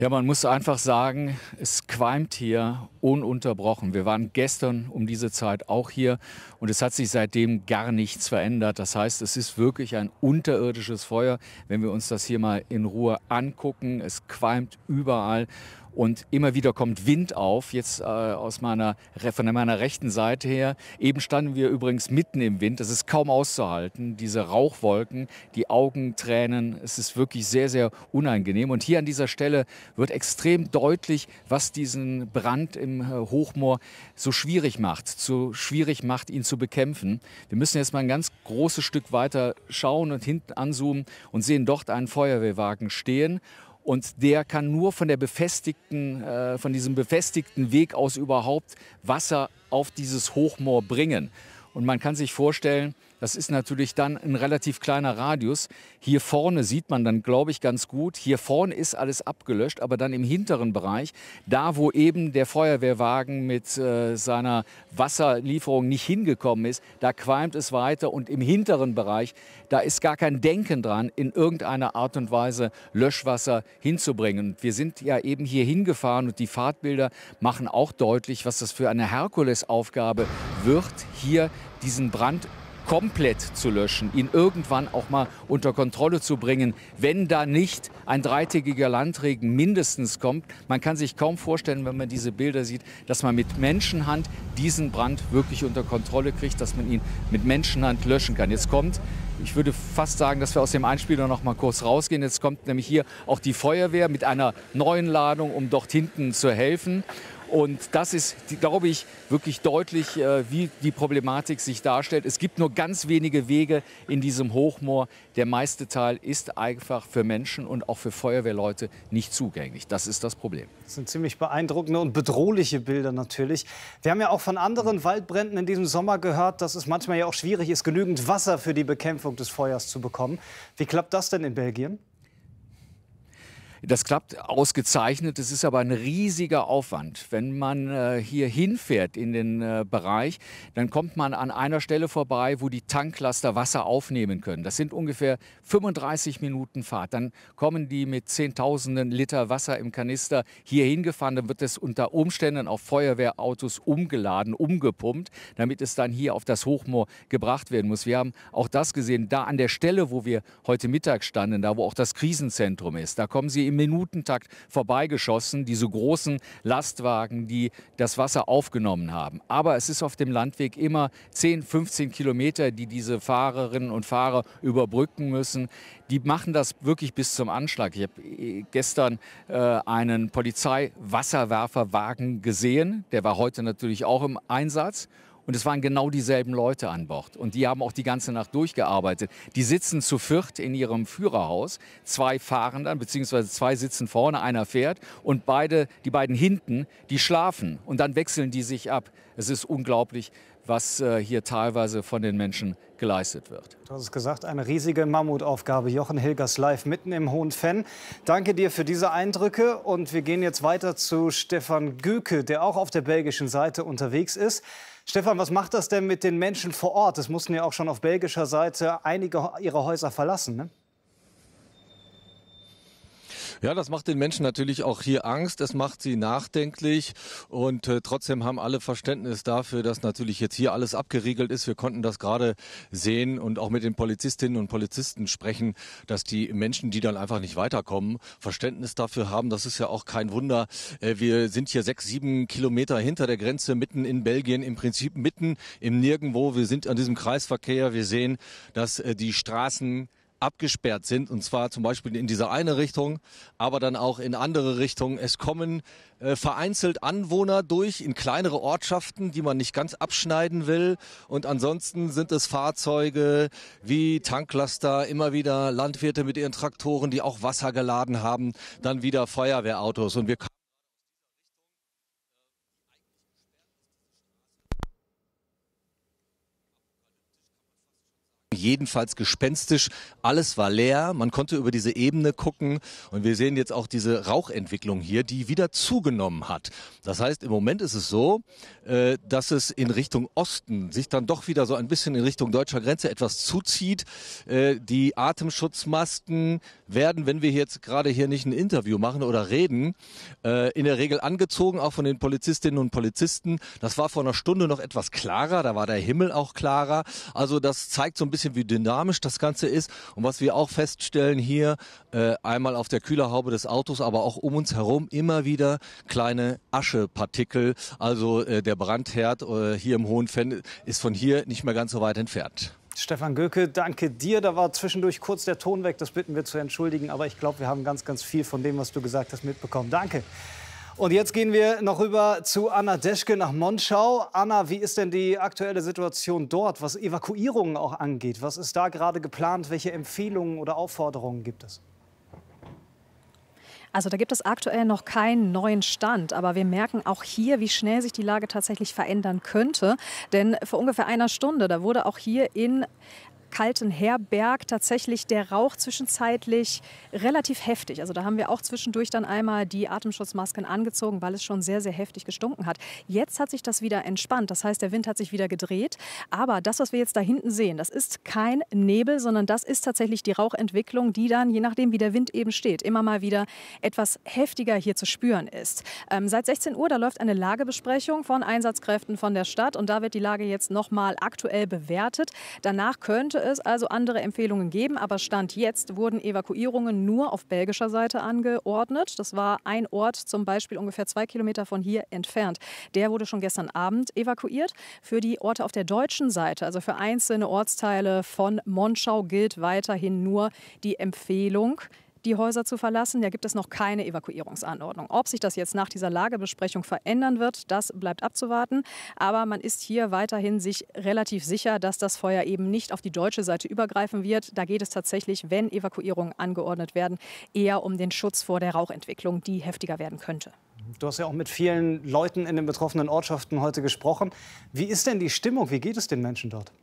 Ja, man muss einfach sagen, es qualmt hier ununterbrochen. Wir waren gestern um diese Zeit auch hier und es hat sich seitdem gar nichts verändert. Das heißt, es ist wirklich ein unterirdisches Feuer, wenn wir uns das hier mal in Ruhe angucken. Es qualmt überall und immer wieder kommt Wind auf, jetzt von meiner rechten Seite her. Eben standen wir übrigens mitten im Wind. Das ist kaum auszuhalten, diese Rauchwolken, die Augentränen. Es ist wirklich sehr, sehr unangenehm. Und hier an dieser Stelle wird extrem deutlich, was diesen Brand im Hochmoor so schwierig macht, ihn zu bekämpfen. Wir müssen jetzt mal ein ganz großes Stück weiter schauen und hinten anzoomen und sehen dort einen Feuerwehrwagen stehen. Und der kann nur von diesem befestigten Weg aus überhaupt Wasser auf dieses Hochmoor bringen. Und man kann sich vorstellen, das ist natürlich dann ein relativ kleiner Radius. Hier vorne sieht man dann, glaube ich, ganz gut. Hier vorne ist alles abgelöscht, aber dann im hinteren Bereich, da wo eben der Feuerwehrwagen mit seiner Wasserlieferung nicht hingekommen ist, da qualmt es weiter. Und im hinteren Bereich, da ist gar kein Denken dran, in irgendeiner Art und Weise Löschwasser hinzubringen. Und wir sind ja eben hier hingefahren und die Fahrtbilder machen auch deutlich, was das für eine Herkulesaufgabe wird, hier diesen Brand komplett zu löschen, ihn irgendwann auch mal unter Kontrolle zu bringen, wenn da nicht ein dreitägiger Landregen mindestens kommt. Man kann sich kaum vorstellen, wenn man diese Bilder sieht, dass man mit Menschenhand diesen Brand wirklich unter Kontrolle kriegt, dass man ihn mit Menschenhand löschen kann. Jetzt kommt, ich würde fast sagen, dass wir aus dem Einspieler noch mal kurz rausgehen. Jetzt kommt nämlich hier auch die Feuerwehr mit einer neuen Ladung, um dort hinten zu helfen. Und das ist, glaube ich, wirklich deutlich, wie die Problematik sich darstellt. Es gibt nur ganz wenige Wege in diesem Hochmoor. Der meiste Teil ist einfach für Menschen und auch für Feuerwehrleute nicht zugänglich. Das ist das Problem. Das sind ziemlich beeindruckende und bedrohliche Bilder natürlich. Wir haben ja auch von anderen Waldbränden in diesem Sommer gehört, dass es manchmal ja auch schwierig ist, genügend Wasser für die Bekämpfung des Feuers zu bekommen. Wie klappt das denn in Belgien? Das klappt ausgezeichnet. Es ist aber ein riesiger Aufwand. Wenn man hier hinfährt in den Bereich, dann kommt man an einer Stelle vorbei, wo die Tanklaster Wasser aufnehmen können. Das sind ungefähr 35 Minuten Fahrt. Dann kommen die mit Zehntausenden Liter Wasser im Kanister hier hingefahren. Dann wird es unter Umständen auf Feuerwehrautos umgeladen, umgepumpt, damit es dann hier auf das Hochmoor gebracht werden muss. Wir haben auch das gesehen, da an der Stelle, wo wir heute Mittag standen, da wo auch das Krisenzentrum ist. Da kommen sie im Minutentakt vorbeigeschossen, diese großen Lastwagen, die das Wasser aufgenommen haben. Aber es ist auf dem Landweg immer 10, 15 Kilometer, die diese Fahrerinnen und Fahrer überbrücken müssen. Die machen das wirklich bis zum Anschlag. Ich habe gestern einen Polizeiwasserwerferwagen gesehen. Der war heute natürlich auch im Einsatz. Und es waren genau dieselben Leute an Bord. Und die haben auch die ganze Nacht durchgearbeitet. Die sitzen zu viert in ihrem Führerhaus. Zwei fahren dann, beziehungsweise zwei sitzen vorne, einer fährt. Und die beiden hinten, die schlafen. Und dann wechseln die sich ab. Es ist unglaublich, was hier teilweise von den Menschen geleistet wird. Du hast es gesagt, eine riesige Mammutaufgabe. Jochen Hilgers live mitten im Hohen Venn. Danke dir für diese Eindrücke. Und wir gehen jetzt weiter zu Stefan Göke, der auch auf der belgischen Seite unterwegs ist. Stefan, was macht das denn mit den Menschen vor Ort? Es mussten ja auch schon auf belgischer Seite einige ihrer Häuser verlassen, ne? Ja, das macht den Menschen natürlich auch hier Angst. Es macht sie nachdenklich und trotzdem haben alle Verständnis dafür, dass natürlich jetzt hier alles abgeriegelt ist. Wir konnten das gerade sehen und auch mit den Polizistinnen und Polizisten sprechen, dass die Menschen, die dann einfach nicht weiterkommen, Verständnis dafür haben. Das ist ja auch kein Wunder. Wir sind hier 6, 7 Kilometer hinter der Grenze, mitten in Belgien, im Prinzip mitten im Nirgendwo. Wir sind an diesem Kreisverkehr. Wir sehen, dass die Straßen abgesperrt sind, und zwar zum Beispiel in diese eine Richtung, aber dann auch in andere Richtungen. Es kommen vereinzelt Anwohner durch in kleinere Ortschaften, die man nicht ganz abschneiden will, und ansonsten sind es Fahrzeuge wie Tanklaster, immer wieder Landwirte mit ihren Traktoren, die auch Wasser geladen haben, dann wieder Feuerwehrautos, und wir jedenfalls gespenstisch. Alles war leer, man konnte über diese Ebene gucken und wir sehen jetzt auch diese Rauchentwicklung hier, die wieder zugenommen hat. Das heißt, im Moment ist es so, dass es in Richtung Osten sich dann doch wieder so ein bisschen in Richtung deutscher Grenze etwas zuzieht. Die Atemschutzmasken werden, wenn wir jetzt gerade hier nicht ein Interview machen oder reden, in der Regel angezogen, auch von den Polizistinnen und Polizisten. Das war vor einer Stunde noch etwas klarer, da war der Himmel auch klarer. Also das zeigt so ein bisschen, wie dynamisch das Ganze ist. Und was wir auch feststellen hier, einmal auf der Kühlerhaube des Autos, aber auch um uns herum immer wieder kleine Aschepartikel. Also der Brandherd hier im Hohen Venn ist von hier nicht mehr ganz so weit entfernt. Stefan Göke, danke dir. Da war zwischendurch kurz der Ton weg, das bitten wir zu entschuldigen. Aber ich glaube, wir haben ganz, ganz viel von dem, was du gesagt hast, mitbekommen. Danke. Und jetzt gehen wir noch rüber zu Anna Deschke nach Monschau. Anna, wie ist denn die aktuelle Situation dort, was Evakuierungen auch angeht? Was ist da gerade geplant? Welche Empfehlungen oder Aufforderungen gibt es? Also da gibt es aktuell noch keinen neuen Stand, aber wir merken auch hier, wie schnell sich die Lage tatsächlich verändern könnte. Denn vor ungefähr einer Stunde, da wurde auch hier in Kaltenherberg tatsächlich der Rauch zwischenzeitlich relativ heftig. Also da haben wir auch zwischendurch dann einmal die Atemschutzmasken angezogen, weil es schon sehr, sehr heftig gestunken hat. Jetzt hat sich das wieder entspannt. Das heißt, der Wind hat sich wieder gedreht. Aber das, was wir jetzt da hinten sehen, das ist kein Nebel, sondern das ist tatsächlich die Rauchentwicklung, die dann, je nachdem wie der Wind eben steht, immer mal wieder etwas heftiger hier zu spüren ist. Seit 16 Uhr, da läuft eine Lagebesprechung von Einsatzkräften von der Stadt und da wird die Lage jetzt nochmal aktuell bewertet. Danach könnte es also andere Empfehlungen geben, aber Stand jetzt wurden Evakuierungen nur auf belgischer Seite angeordnet. Das war ein Ort, zum Beispiel ungefähr 2 Kilometer von hier entfernt. Der wurde schon gestern Abend evakuiert. Für die Orte auf der deutschen Seite, also für einzelne Ortsteile von Monschau, gilt weiterhin nur die Empfehlung, die Häuser zu verlassen. Da gibt es noch keine Evakuierungsanordnung. Ob sich das jetzt nach dieser Lagebesprechung verändern wird, das bleibt abzuwarten. Aber man ist hier weiterhin sich relativ sicher, dass das Feuer eben nicht auf die deutsche Seite übergreifen wird. Da geht es tatsächlich, wenn Evakuierungen angeordnet werden, eher um den Schutz vor der Rauchentwicklung, die heftiger werden könnte. Du hast ja auch mit vielen Leuten in den betroffenen Ortschaften heute gesprochen. Wie ist denn die Stimmung? Wie geht es den Menschen dort?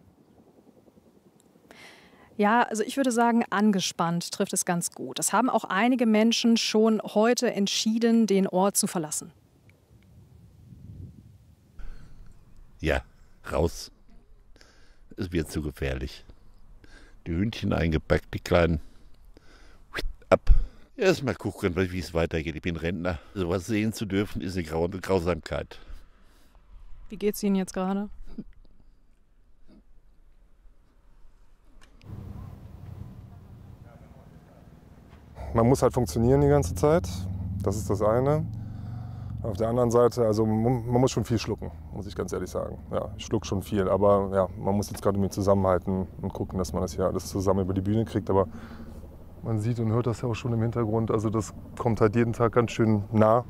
Ja, also ich würde sagen, angespannt trifft es ganz gut. Es haben auch einige Menschen schon heute entschieden, den Ort zu verlassen. Ja, raus. Es wird zu gefährlich. Die Hündchen eingepackt, die Kleinen. Ab. Erst mal gucken, wie es weitergeht. Ich bin Rentner. Sowas sehen zu dürfen, ist eine Grausamkeit. Wie geht es Ihnen jetzt gerade? Man muss halt funktionieren die ganze Zeit, das ist das eine. Auf der anderen Seite, also man muss schon viel schlucken, muss ich ganz ehrlich sagen. Ja, ich schluck schon viel, aber ja, man muss jetzt gerade mit zusammenhalten und gucken, dass man das hier alles zusammen über die Bühne kriegt. Aber man sieht und hört das ja auch schon im Hintergrund, also das kommt halt jeden Tag ganz schön nah.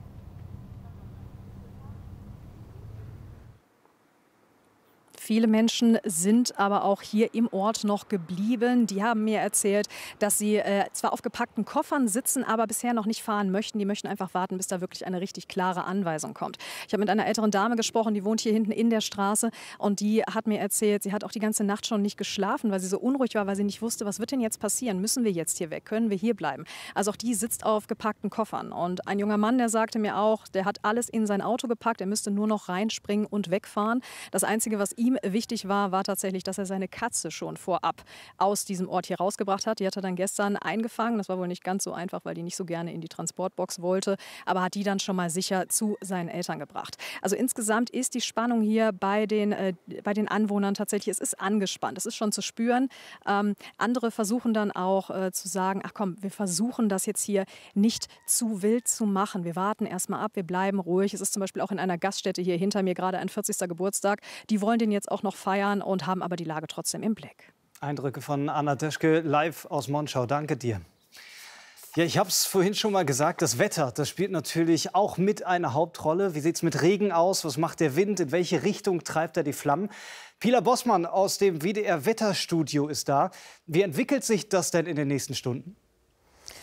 Viele Menschen sind aber auch hier im Ort noch geblieben. Die haben mir erzählt, dass sie zwar auf gepackten Koffern sitzen, aber bisher noch nicht fahren möchten. Die möchten einfach warten, bis da wirklich eine richtig klare Anweisung kommt. Ich habe mit einer älteren Dame gesprochen, die wohnt hier hinten in der Straße. Und die hat mir erzählt, sie hat auch die ganze Nacht schon nicht geschlafen, weil sie so unruhig war, weil sie nicht wusste, was wird denn jetzt passieren? Müssen wir jetzt hier weg? Können wir hier bleiben? Also auch die sitzt auf gepackten Koffern. Und ein junger Mann, der sagte mir auch, der hat alles in sein Auto gepackt. Er müsste nur noch reinspringen und wegfahren. Das Einzige, was ihm wichtig war, war tatsächlich, dass er seine Katze schon vorab aus diesem Ort hier rausgebracht hat. Die hat er dann gestern eingefangen. Das war wohl nicht ganz so einfach, weil die nicht so gerne in die Transportbox wollte, aber hat die dann schon mal sicher zu seinen Eltern gebracht. Also insgesamt ist die Spannung hier bei den Anwohnern tatsächlich, es ist angespannt, es ist schon zu spüren. Andere versuchen dann auch zu sagen, ach komm, wir versuchen das jetzt hier nicht zu wild zu machen. Wir warten erst mal ab, wir bleiben ruhig. Es ist zum Beispiel auch in einer Gaststätte hier hinter mir gerade ein 40. Geburtstag. Die wollen den jetzt auch noch feiern und haben aber die Lage trotzdem im Blick. Eindrücke von Anna Deschke live aus Monschau. Danke dir. Ja, ich habe es vorhin schon mal gesagt, das Wetter, das spielt natürlich auch mit eine Hauptrolle. Wie sieht es mit Regen aus? Was macht der Wind? In welche Richtung treibt er die Flammen? Pila Bossmann aus dem WDR Wetterstudio ist da. Wie entwickelt sich das denn in den nächsten Stunden?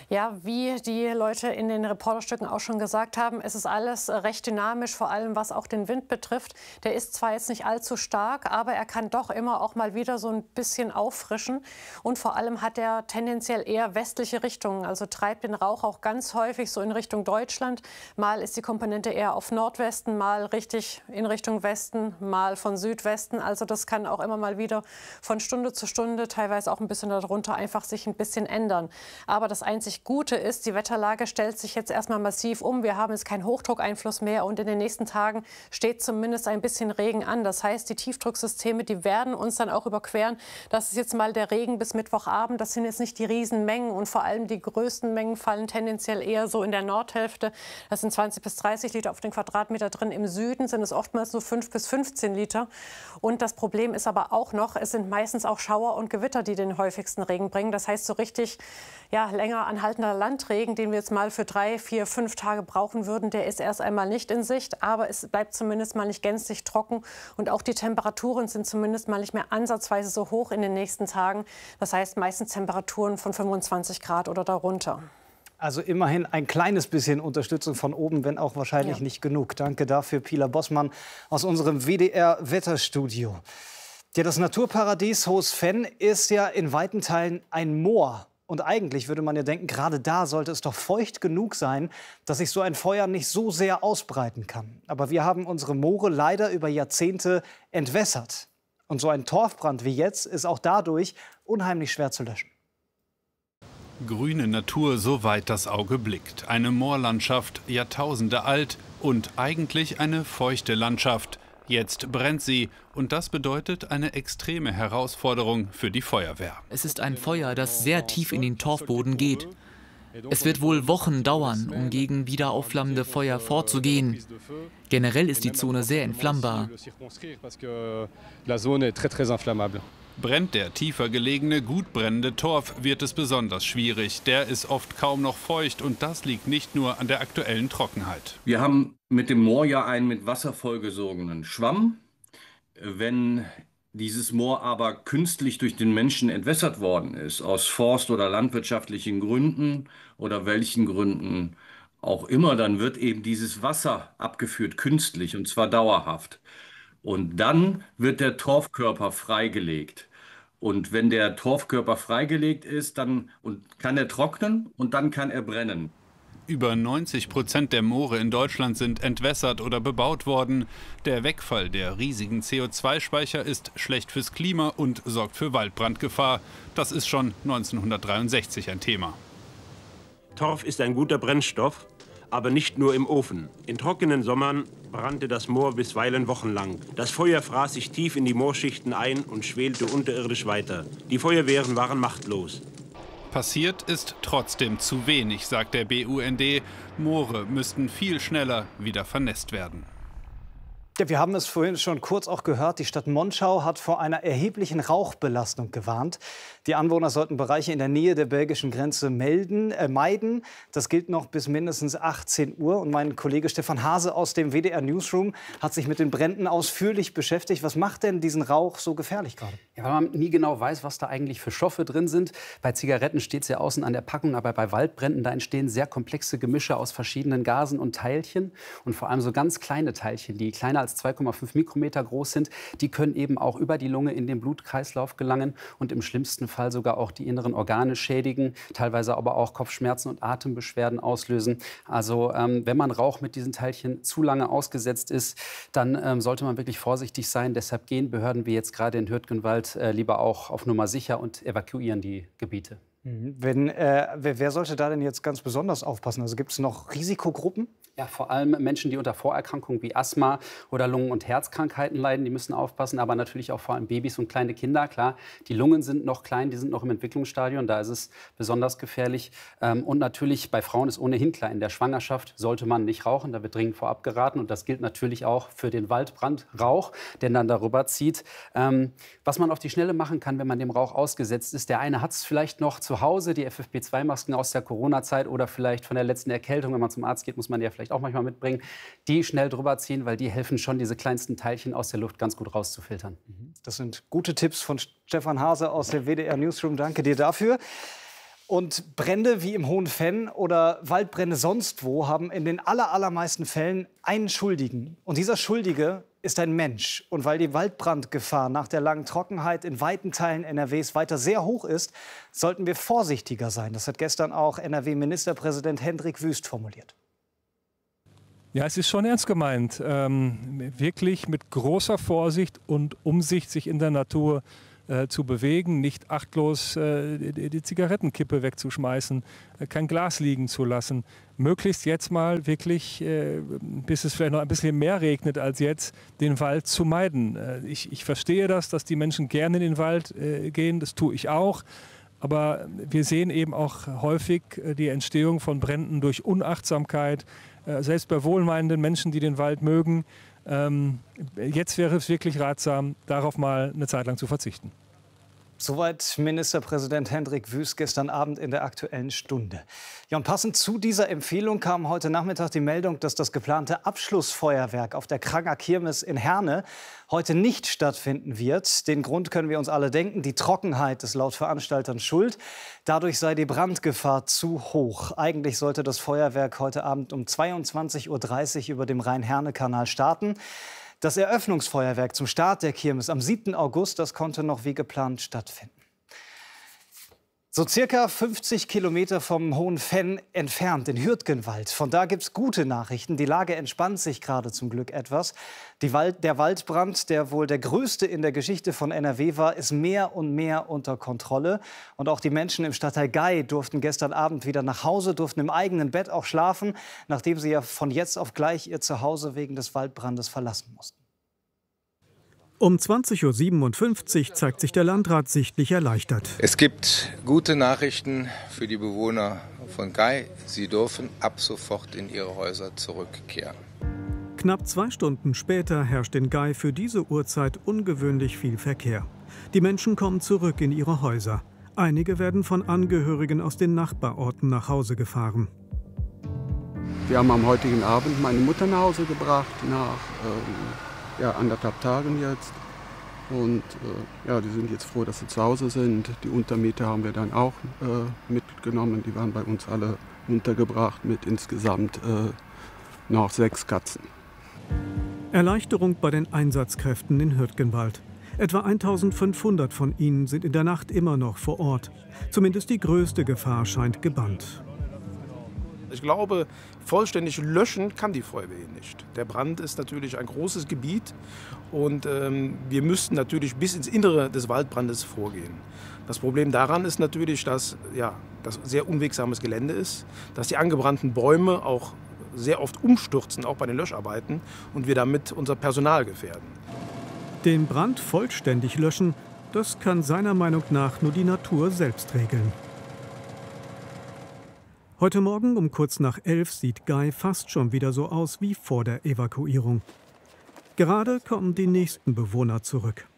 Ja, wie die Leute in den Reporterstücken auch schon gesagt haben, es ist alles recht dynamisch, vor allem was auch den Wind betrifft. Der ist zwar jetzt nicht allzu stark, aber er kann doch immer auch mal wieder so ein bisschen auffrischen. Und vor allem hat er tendenziell eher westliche Richtungen, also treibt den Rauch auch ganz häufig so in Richtung Deutschland. Mal ist die Komponente eher auf Nordwesten, mal richtig in Richtung Westen, mal von Südwesten. Also das kann auch immer mal wieder von Stunde zu Stunde, teilweise auch ein bisschen darunter, einfach sich ein bisschen ändern. Aber das einzig Gute ist, die Wetterlage stellt sich jetzt erstmal massiv um. Wir haben jetzt keinen Hochdruckeinfluss mehr und in den nächsten Tagen steht zumindest ein bisschen Regen an. Das heißt, die Tiefdrucksysteme, die werden uns dann auch überqueren. Das ist jetzt mal der Regen bis Mittwochabend. Das sind jetzt nicht die Riesenmengen und vor allem die größten Mengen fallen tendenziell eher so in der Nordhälfte. Das sind 20 bis 30 Liter auf den Quadratmeter drin. Im Süden sind es oftmals nur 5 bis 15 Liter. Und das Problem ist aber auch noch, es sind meistens auch Schauer und Gewitter, die den häufigsten Regen bringen. Das heißt, so richtig länger anhaltender Landregen, den wir jetzt mal für 3, 4, 5 Tage brauchen würden, der ist erst einmal nicht in Sicht. Aber es bleibt zumindest mal nicht gänzlich trocken. Und auch die Temperaturen sind zumindest mal nicht mehr ansatzweise so hoch in den nächsten Tagen. Das heißt meistens Temperaturen von 25 Grad oder darunter. Also immerhin ein kleines bisschen Unterstützung von oben, wenn auch wahrscheinlich nicht genug. Danke dafür, Pila Bossmann aus unserem WDR-Wetterstudio. Ja, das Naturparadies Hohes Venn ist ja in weiten Teilen ein Moor. Und eigentlich würde man ja denken, gerade da sollte es doch feucht genug sein, dass sich so ein Feuer nicht so sehr ausbreiten kann. Aber wir haben unsere Moore leider über Jahrzehnte entwässert. Und so ein Torfbrand wie jetzt ist auch dadurch unheimlich schwer zu löschen. Grüne Natur, soweit das Auge blickt. Eine Moorlandschaft, Jahrtausende alt und eigentlich eine feuchte Landschaft. Jetzt brennt sie und das bedeutet eine extreme Herausforderung für die Feuerwehr. Es ist ein Feuer, das sehr tief in den Torfboden geht. Es wird wohl Wochen dauern, um gegen wieder aufflammende Feuer vorzugehen. Generell ist die Zone sehr entflammbar. Brennt der tiefer gelegene, gut brennende Torf, wird es besonders schwierig. Der ist oft kaum noch feucht und das liegt nicht nur an der aktuellen Trockenheit. Wir haben mit dem Moor ja einen mit Wasser vollgesogenen Schwamm. Wenn dieses Moor aber künstlich durch den Menschen entwässert worden ist, aus forst- oder landwirtschaftlichen Gründen oder welchen Gründen auch immer, dann wird eben dieses Wasser abgeführt, künstlich, und zwar dauerhaft. Und dann wird der Torfkörper freigelegt. Und wenn der Torfkörper freigelegt ist, dann kann er trocknen und dann kann er brennen. Über 90% der Moore in Deutschland sind entwässert oder bebaut worden. Der Wegfall der riesigen CO2-Speicher ist schlecht fürs Klima und sorgt für Waldbrandgefahr. Das ist schon 1963 ein Thema. Torf ist ein guter Brennstoff, aber nicht nur im Ofen. In trockenen Sommern brannte das Moor bisweilen wochenlang. Das Feuer fraß sich tief in die Moorschichten ein und schwelte unterirdisch weiter. Die Feuerwehren waren machtlos. Passiert ist trotzdem zu wenig, sagt der BUND. Moore müssten viel schneller wieder vernässt werden. Ja, wir haben es vorhin schon kurz auch gehört. Die Stadt Monschau hat vor einer erheblichen Rauchbelastung gewarnt. Die Anwohner sollten Bereiche in der Nähe der belgischen Grenze meiden. Das gilt noch bis mindestens 18 Uhr. Und mein Kollege Stefan Hase aus dem WDR Newsroom hat sich mit den Bränden ausführlich beschäftigt. Was macht denn diesen Rauch so gefährlich gerade? Ja, weil man nie genau weiß, was da eigentlich für Stoffe drin sind. Bei Zigaretten steht es ja außen an der Packung, aber bei Waldbränden, da entstehen sehr komplexe Gemische aus verschiedenen Gasen und Teilchen. Und vor allem so ganz kleine Teilchen, die kleiner als 2,5 Mikrometer groß sind, die können eben auch über die Lunge in den Blutkreislauf gelangen und im schlimmsten Fall sogar auch die inneren Organe schädigen, teilweise aber auch Kopfschmerzen und Atembeschwerden auslösen. Also wenn man Rauch mit diesen Teilchen zu lange ausgesetzt ist, dann sollte man wirklich vorsichtig sein. Deshalb gehen Behörden wie jetzt gerade in Hürtgenwald lieber auch auf Nummer sicher und evakuieren die Gebiete. Wer sollte da denn jetzt ganz besonders aufpassen? Also gibt es noch Risikogruppen? Ja, vor allem Menschen, die unter Vorerkrankungen wie Asthma oder Lungen- und Herzkrankheiten leiden, die müssen aufpassen. Aber natürlich auch vor allem Babys und kleine Kinder. Klar, die Lungen sind noch klein, die sind noch im Entwicklungsstadium. Da ist es besonders gefährlich. Und natürlich bei Frauen ist ohnehin klar, in der Schwangerschaft sollte man nicht rauchen. Da wird dringend vorab geraten. Und das gilt natürlich auch für den Waldbrandrauch, der dann darüber zieht. Was man auf die Schnelle machen kann, wenn man dem Rauch ausgesetzt ist. Der eine hat es vielleicht noch zu Hause, die FFP2-Masken aus der Corona-Zeit oder vielleicht von der letzten Erkältung. Wenn man zum Arzt geht, muss man die ja vielleicht auch manchmal mitbringen. Die schnell drüber ziehen, weil die helfen schon, diese kleinsten Teilchen aus der Luft ganz gut rauszufiltern. Das sind gute Tipps von Stefan Hase aus dem WDR Newsroom. Danke dir dafür. Und Brände wie im Hohen Venn oder Waldbrände sonst wo haben in den allermeisten Fällen einen Schuldigen. Und dieser Schuldige ist ein Mensch. Und weil die Waldbrandgefahr nach der langen Trockenheit in weiten Teilen NRWs weiter sehr hoch ist, sollten wir vorsichtiger sein. Das hat gestern auch NRW-Ministerpräsident Hendrik Wüst formuliert. Ja, es ist schon ernst gemeint. Wirklich mit großer Vorsicht und Umsicht sich in der Natur zu bewegen, nicht achtlos die Zigarettenkippe wegzuschmeißen, kein Glas liegen zu lassen. Möglichst jetzt mal wirklich, bis es vielleicht noch ein bisschen mehr regnet als jetzt, den Wald zu meiden. Ich verstehe das, dass die Menschen gerne in den Wald gehen, das tue ich auch. Aber wir sehen eben auch häufig die Entstehung von Bränden durch Unachtsamkeit, selbst bei wohlmeinenden Menschen, die den Wald mögen. Jetzt wäre es wirklich ratsam, darauf mal eine Zeit lang zu verzichten. Soweit Ministerpräsident Hendrik Wüst gestern Abend in der Aktuellen Stunde. Ja, und passend zu dieser Empfehlung kam heute Nachmittag die Meldung, dass das geplante Abschlussfeuerwerk auf der Kranger Kirmes in Herne heute nicht stattfinden wird. Den Grund können wir uns alle denken. Die Trockenheit ist laut Veranstaltern schuld. Dadurch sei die Brandgefahr zu hoch. Eigentlich sollte das Feuerwerk heute Abend um 22:30 Uhr über dem Rhein-Herne-Kanal starten. Das Eröffnungsfeuerwerk zum Start der Kirmes am 7. August, das konnte noch wie geplant stattfinden. So circa 50 Kilometer vom Hohen Venn entfernt, in Hürtgenwald. Von da gibt es gute Nachrichten. Die Lage entspannt sich gerade zum Glück etwas. Der Waldbrand, der wohl der größte in der Geschichte von NRW war, ist mehr und mehr unter Kontrolle. Und auch die Menschen im Stadtteil Gei durften gestern Abend wieder nach Hause, durften im eigenen Bett auch schlafen, nachdem sie ja von jetzt auf gleich ihr Zuhause wegen des Waldbrandes verlassen mussten. Um 20:57 Uhr zeigt sich der Landrat sichtlich erleichtert. Es gibt gute Nachrichten für die Bewohner von Gei. Sie dürfen ab sofort in ihre Häuser zurückkehren. Knapp 2 Stunden später herrscht in Gei für diese Uhrzeit ungewöhnlich viel Verkehr. Die Menschen kommen zurück in ihre Häuser. Einige werden von Angehörigen aus den Nachbarorten nach Hause gefahren. Wir haben am heutigen Abend meine Mutter nach Hause gebracht, nach 1,5 Tagen jetzt. Und die sind jetzt froh, dass sie zu Hause sind. Die Untermieter haben wir dann auch mitgenommen. Die waren bei uns alle untergebracht mit insgesamt noch 6 Katzen. Erleichterung bei den Einsatzkräften in Hürtgenwald. Etwa 1500 von ihnen sind in der Nacht immer noch vor Ort. Zumindest die größte Gefahr scheint gebannt. Ich glaube, vollständig löschen kann die Feuerwehr nicht. Der Brand ist natürlich ein großes Gebiet und wir müssten natürlich bis ins Innere des Waldbrandes vorgehen. Das Problem daran ist natürlich, dass das sehr unwegsames Gelände ist, dass die angebrannten Bäume auch sehr oft umstürzen, auch bei den Löscharbeiten, und wir damit unser Personal gefährden. Den Brand vollständig löschen, das kann seiner Meinung nach nur die Natur selbst regeln. Heute Morgen um kurz nach 11 sieht Gei fast schon wieder so aus wie vor der Evakuierung. Gerade kommen die nächsten Bewohner zurück.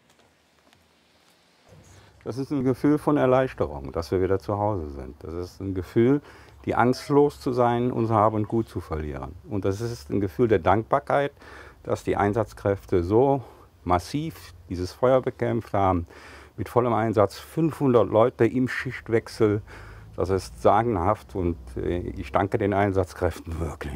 Das ist ein Gefühl von Erleichterung, dass wir wieder zu Hause sind. Das ist ein Gefühl, die Angst los zu sein, unser Hab und Gut zu verlieren. Und das ist ein Gefühl der Dankbarkeit, dass die Einsatzkräfte so massiv dieses Feuer bekämpft haben. Mit vollem Einsatz 500 Leute im Schichtwechsel. Das ist sagenhaft und ich danke den Einsatzkräften wirklich.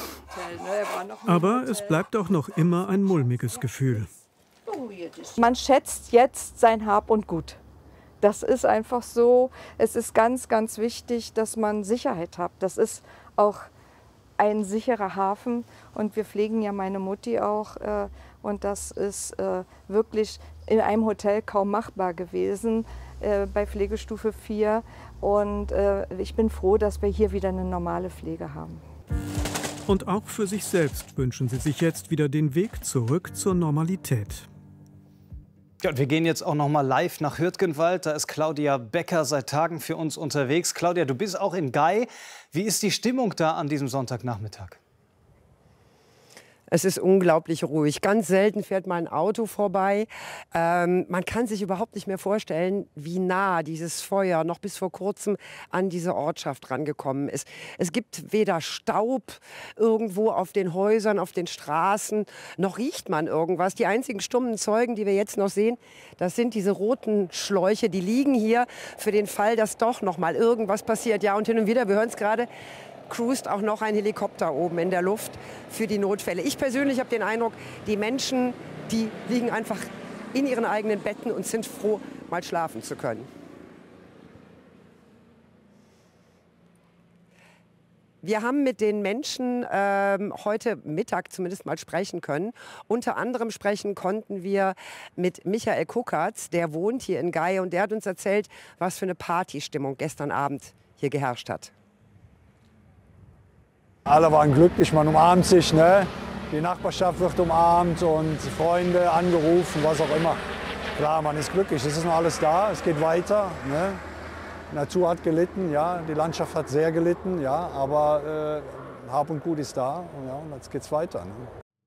Aber es bleibt auch noch immer ein mulmiges Gefühl. Man schätzt jetzt sein Hab und Gut. Das ist einfach so. Es ist ganz, ganz wichtig, dass man Sicherheit hat. Das ist auch ein sicherer Hafen. Und wir pflegen ja meine Mutti auch. Und das ist wirklich in einem Hotel kaum machbar gewesen, bei Pflegestufe 4. Und ich bin froh, dass wir hier wieder eine normale Pflege haben. Und auch für sich selbst wünschen sie sich jetzt wieder den Weg zurück zur Normalität. Ja, und wir gehen jetzt auch noch mal live nach Hürtgenwald. Da ist Claudia Becker seit Tagen für uns unterwegs. Claudia, du bist auch in Gei. Wie ist die Stimmung da an diesem Sonntagnachmittag? Es ist unglaublich ruhig. Ganz selten fährt mal ein Auto vorbei. Man kann sich überhaupt nicht mehr vorstellen, wie nah dieses Feuer noch bis vor kurzem an diese Ortschaft rangekommen ist. Es gibt weder Staub irgendwo auf den Häusern, auf den Straßen, noch riecht man irgendwas. Die einzigen stummen Zeugen, die wir jetzt noch sehen, das sind diese roten Schläuche, die liegen hier für den Fall, dass doch noch mal irgendwas passiert. Ja, und hin und wieder, wir hören es gerade, cruist auch noch ein Helikopter oben in der Luft für die Notfälle. Ich persönlich habe den Eindruck, die Menschen, die liegen einfach in ihren eigenen Betten und sind froh, mal schlafen zu können. Wir haben mit den Menschen heute Mittag zumindest mal sprechen können. Unter anderem sprechen konnten wir mit Michael Kuckertz, der wohnt hier in Gei, und der hat uns erzählt, was für eine Partystimmung gestern Abend hier geherrscht hat. Alle waren glücklich, man umarmt sich, ne? Die Nachbarschaft wird umarmt und Freunde angerufen, was auch immer. Klar, man ist glücklich, es ist noch alles da, es geht weiter. Ne? Die Natur hat gelitten, ja, die Landschaft hat sehr gelitten, ja, aber Hab und Gut ist da, ja, und jetzt geht's weiter. Ne?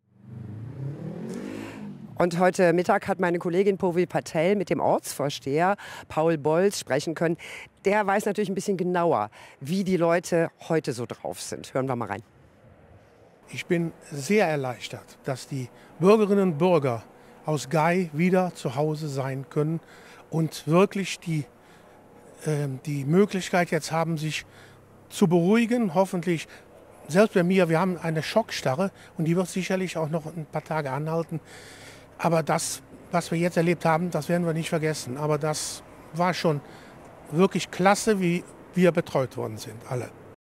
Und heute Mittag hat meine Kollegin Purvi Patel mit dem Ortsvorsteher Paul Bolz sprechen können. Der weiß natürlich ein bisschen genauer, wie die Leute heute so drauf sind. Hören wir mal rein. Ich bin sehr erleichtert, dass die Bürgerinnen und Bürger aus Gei wieder zu Hause sein können und wirklich die Möglichkeit jetzt haben, sich zu beruhigen. Hoffentlich, selbst bei mir, wir haben eine Schockstarre und die wird sicherlich auch noch ein paar Tage anhalten. Aber das, was wir jetzt erlebt haben, das werden wir nicht vergessen. Aber das war schon wirklich klasse, wie wir betreut worden sind, alle.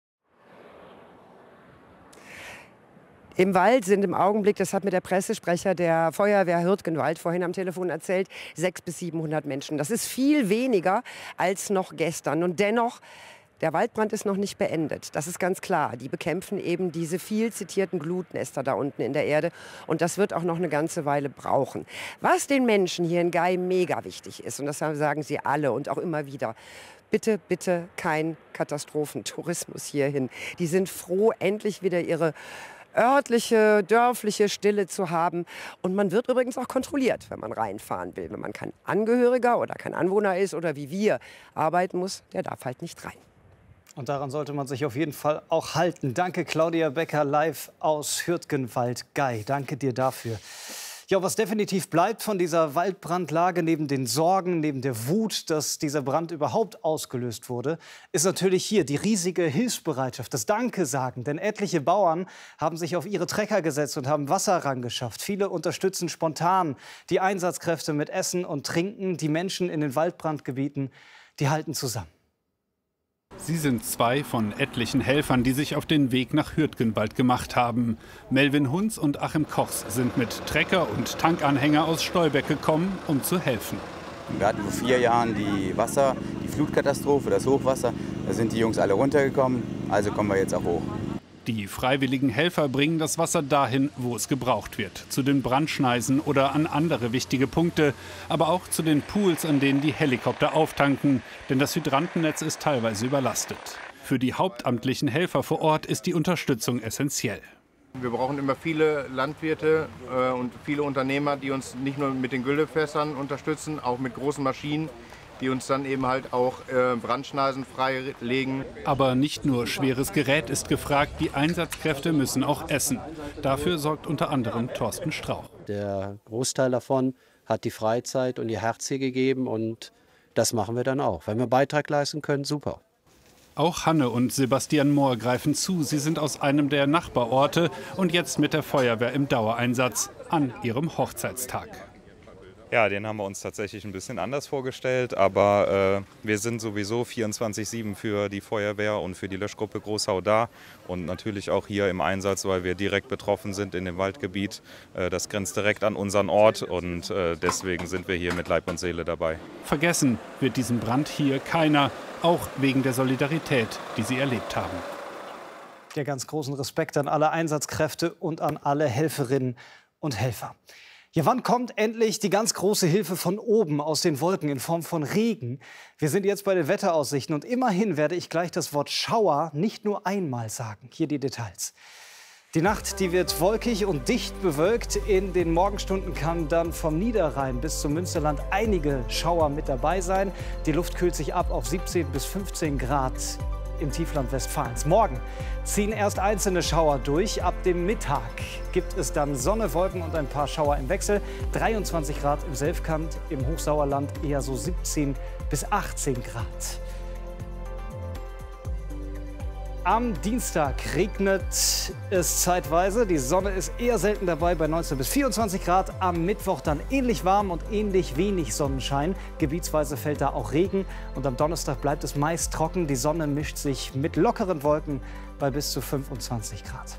Im Wald sind im Augenblick, das hat mir der Pressesprecher der Feuerwehr Hürtgenwald vorhin am Telefon erzählt, 600 bis 700 Menschen. Das ist viel weniger als noch gestern. Und dennoch, der Waldbrand ist noch nicht beendet. Das ist ganz klar. Die bekämpfen eben diese viel zitierten Glutnester da unten in der Erde. Und das wird auch noch eine ganze Weile brauchen. Was den Menschen hier in Gei mega wichtig ist, und das sagen sie alle und auch immer wieder, bitte, bitte kein Katastrophentourismus hierhin. Die sind froh, endlich wieder ihre örtliche, dörfliche Stille zu haben. Und man wird übrigens auch kontrolliert, wenn man reinfahren will. Wenn man kein Angehöriger oder kein Anwohner ist oder wie wir arbeiten muss, der darf halt nicht rein. Und daran sollte man sich auf jeden Fall auch halten. Danke, Claudia Becker, live aus Hürtgenwald-Gei. Danke dir dafür. Ja, was definitiv bleibt von dieser Waldbrandlage, neben den Sorgen, neben der Wut, dass dieser Brand überhaupt ausgelöst wurde, ist natürlich hier die riesige Hilfsbereitschaft, das Danke sagen. Denn etliche Bauern haben sich auf ihre Trecker gesetzt und haben Wasser rangeschafft. Viele unterstützen spontan die Einsatzkräfte mit Essen und Trinken. Die Menschen in den Waldbrandgebieten, die halten zusammen. Sie sind zwei von etlichen Helfern, die sich auf den Weg nach Hürtgenwald gemacht haben. Melvin Hunz und Achim Kochs sind mit Trecker und Tankanhänger aus Stolberg gekommen, um zu helfen. Wir hatten vor 4 Jahren die Flutkatastrophe, das Hochwasser. Da sind die Jungs alle runtergekommen, also kommen wir jetzt auch hoch. Die freiwilligen Helfer bringen das Wasser dahin, wo es gebraucht wird. Zu den Brandschneisen oder an andere wichtige Punkte. Aber auch zu den Pools, an denen die Helikopter auftanken. Denn das Hydrantennetz ist teilweise überlastet. Für die hauptamtlichen Helfer vor Ort ist die Unterstützung essentiell. Wir brauchen immer viele Landwirte und viele Unternehmer, die uns nicht nur mit den Güllefässern unterstützen, auch mit großen Maschinen, die uns dann eben halt auch Brandschneisen freilegen. Aber nicht nur schweres Gerät ist gefragt, die Einsatzkräfte müssen auch essen. Dafür sorgt unter anderem Thorsten Strauch. Der Großteil davon hat die Freizeit und ihr Herz hier gegeben und das machen wir dann auch. Wenn wir Beitrag leisten können, super. Auch Hanne und Sebastian Mohr greifen zu. Sie sind aus einem der Nachbarorte und jetzt mit der Feuerwehr im Dauereinsatz an ihrem Hochzeitstag. Ja, den haben wir uns tatsächlich ein bisschen anders vorgestellt, aber wir sind sowieso 24/7 für die Feuerwehr und für die Löschgruppe Großhau da und natürlich auch hier im Einsatz, weil wir direkt betroffen sind in dem Waldgebiet. Das grenzt direkt an unseren Ort und deswegen sind wir hier mit Leib und Seele dabei. Vergessen wird diesen Brand hier keiner, auch wegen der Solidarität, die sie erlebt haben. Ja, ganz großen Respekt an alle Einsatzkräfte und an alle Helferinnen und Helfer. Ja, wann kommt endlich die ganz große Hilfe von oben aus den Wolken in Form von Regen? Wir sind jetzt bei den Wetteraussichten und immerhin werde ich gleich das Wort Schauer nicht nur einmal sagen. Hier die Details. Die Nacht, die wird wolkig und dicht bewölkt. In den Morgenstunden kann dann vom Niederrhein bis zum Münsterland einige Schauer mit dabei sein. Die Luft kühlt sich ab auf 17 bis 15 Grad im Tiefland Westfalens. Morgen ziehen erst einzelne Schauer durch. Ab dem Mittag gibt es dann Sonne, Wolken und ein paar Schauer im Wechsel. 23 Grad im Selfkant, im Hochsauerland eher so 17 bis 18 Grad. Am Dienstag regnet es zeitweise. Die Sonne ist eher selten dabei bei 19 bis 24 Grad. Am Mittwoch dann ähnlich warm und ähnlich wenig Sonnenschein. Gebietsweise fällt da auch Regen. Und am Donnerstag bleibt es meist trocken. Die Sonne mischt sich mit lockeren Wolken bei bis zu 25 Grad.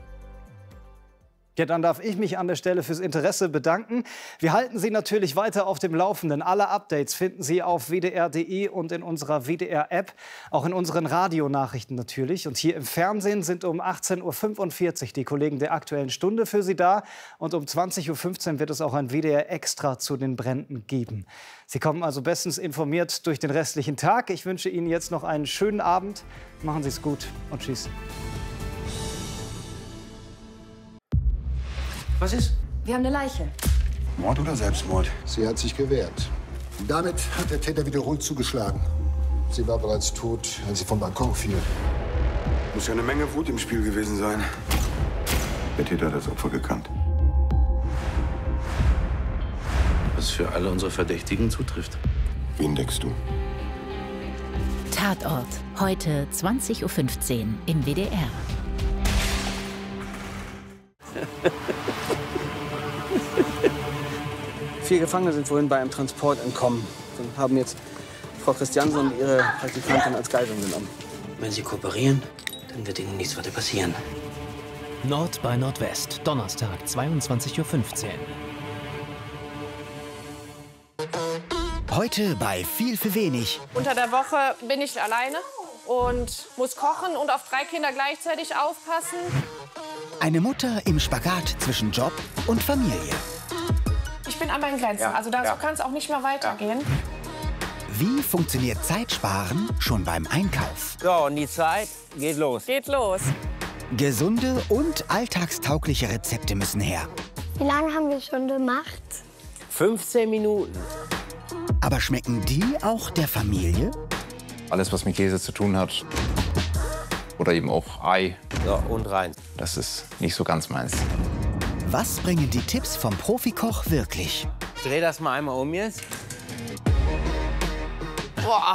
Ja, dann darf ich mich an der Stelle fürs Interesse bedanken. Wir halten Sie natürlich weiter auf dem Laufenden. Alle Updates finden Sie auf wdr.de und in unserer WDR-App, auch in unseren Radionachrichten natürlich. Und hier im Fernsehen sind um 18:45 Uhr die Kollegen der Aktuellen Stunde für Sie da. Und um 20:15 Uhr wird es auch ein WDR-Extra zu den Bränden geben. Sie kommen also bestens informiert durch den restlichen Tag. Ich wünsche Ihnen jetzt noch einen schönen Abend. Machen Sie es gut und tschüss. Was ist? Wir haben eine Leiche. Mord oder Selbstmord? Sie hat sich gewehrt. Damit hat der Täter wiederholt zugeschlagen. Sie war bereits tot, als sie vom Balkon fiel. Muss ja eine Menge Wut im Spiel gewesen sein. Der Täter hat das Opfer gekannt. Was für alle unsere Verdächtigen zutrifft. Wen deckst du? Tatort. Heute 20:15 Uhr im WDR. 4 Gefangene sind vorhin bei einem Transport entkommen und haben jetzt Frau Christiansen und ihre Praktikantin als Geiseln genommen. Wenn Sie kooperieren, dann wird Ihnen nichts weiter passieren. Nord bei Nordwest, Donnerstag, 22:15 Uhr. Heute bei Viel für wenig. Unter der Woche bin ich alleine und muss kochen und auf 3 Kinder gleichzeitig aufpassen. Eine Mutter im Spagat zwischen Job und Familie. Ich bin an meinen Grenzen, also so kann es auch nicht mehr weitergehen. Wie funktioniert Zeitsparen schon beim Einkauf? So, und die Zeit geht los. Geht los. Gesunde und alltagstaugliche Rezepte müssen her. Wie lange haben wir schon gemacht? 15 Minuten. Aber schmecken die auch der Familie? Alles, was mit Käse zu tun hat. Oder eben auch Ei. So, und rein. Das ist nicht so ganz meins. Was bringen die Tipps vom Profikoch wirklich? Dreh das mal einmal um jetzt. Boah.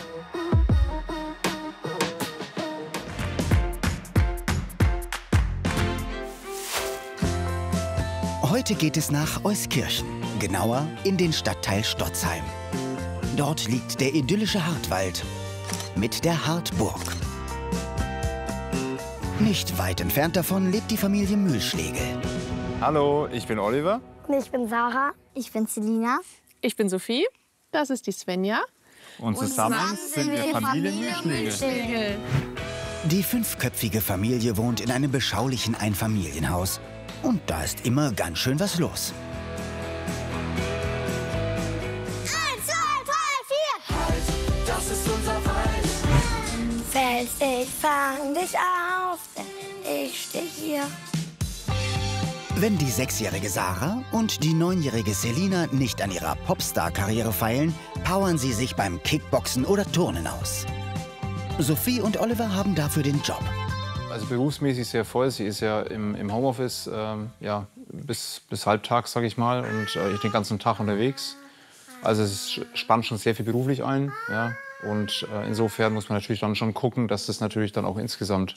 Heute geht es nach Euskirchen, genauer in den Stadtteil Stotzheim. Dort liegt der idyllische Hartwald mit der Hartburg. Nicht weit entfernt davon lebt die Familie Mühlschlegel. Hallo, ich bin Oliver. Ich bin Sarah. Ich bin Selina. Ich bin Sophie. Das ist die Svenja. Und zusammen sind wir Familie Mühlschlegel. Die 5-köpfige Familie wohnt in einem beschaulichen Einfamilienhaus. Und da ist immer ganz schön was los. 1, 2, 3, 4. Halt, das ist unser Wald. Fels, ich fang dich auf, denn ich steh hier. Wenn die 6-jährige Sarah und die 9-jährige Selina nicht an ihrer Popstar-Karriere feilen, powern sie sich beim Kickboxen oder Turnen aus. Sophie und Oliver haben dafür den Job. Also berufsmäßig sehr voll. Sie ist ja im Homeoffice bis halbtags, sage ich mal, und ich den ganzen Tag unterwegs. Also es spannt schon sehr viel beruflich ein. Ja. Und insofern muss man natürlich dann schon gucken, dass das natürlich dann auch insgesamt